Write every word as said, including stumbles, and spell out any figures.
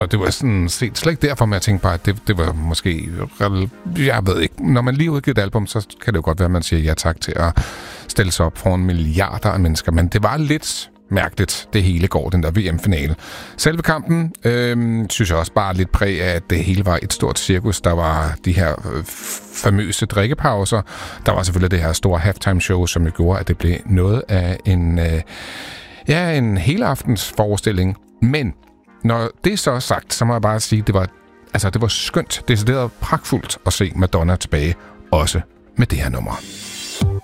Og det var sådan set slet ikke derfor, men jeg tænkte bare, at det, det var måske... Jeg ved ikke. Når man lige udgiver et album, så kan det jo godt være, at man siger ja tak til at stille sig op foran milliarder af mennesker. Men det var lidt mærkeligt, det hele går, den der V M-finale. Selve kampen, øh, synes jeg også bare lidt præg af, at det hele var et stort cirkus. Der var de her øh, famøse drikkepauser. Der var selvfølgelig det her store halftime-show, som jo gjorde, at det blev noget af en... Øh, ja, en hele aftens forestilling. Men når det så er sagt, så må jeg bare sige, at det var, altså, det var skønt, decideret pragtfuldt at se Madonna tilbage, også med det her nummer.